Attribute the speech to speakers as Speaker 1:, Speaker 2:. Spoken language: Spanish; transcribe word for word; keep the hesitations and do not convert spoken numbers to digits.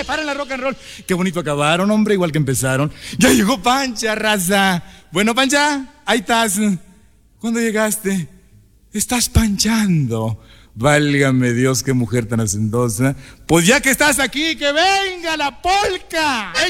Speaker 1: ¡Órale! ¡Paren la rock and roll! Qué bonito acabaron, hombre, igual que empezaron. Ya llegó Pancha, raza. Bueno, Pancha, ahí estás. ¿Cuándo llegaste? Estás panchando. Válgame Dios, qué mujer tan hacendosa. Pues ya que estás aquí, que venga la polca.